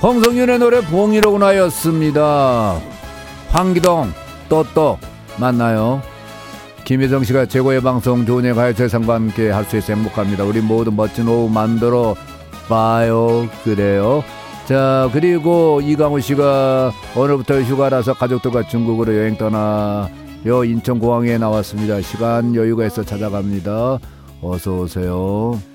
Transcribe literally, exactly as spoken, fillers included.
홍성윤의 노래 봉이로구나였습니다. 황기동 또또 만나요. 김혜정 씨가 최고의 방송 좋은예 가요세상과 함께 할 수 있어 행복합니다. 우리 모두 멋진 오후 만들어 봐요. 그래요. 자, 그리고 이강우 씨가 오늘부터 휴가라서 가족들과 중국으로 여행 떠나요. 인천공항에 나왔습니다. 시간 여유가 있어 찾아갑니다. 어서 오세요.